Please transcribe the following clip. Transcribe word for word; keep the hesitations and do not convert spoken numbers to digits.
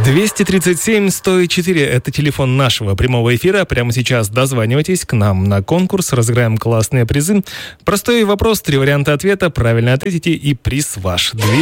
двести тридцать семь сто четыре – это телефон нашего прямого эфира. Прямо сейчас дозванивайтесь к нам на конкурс, разыграем классные призы. Простой вопрос, три варианта ответа, правильно ответите и приз ваш.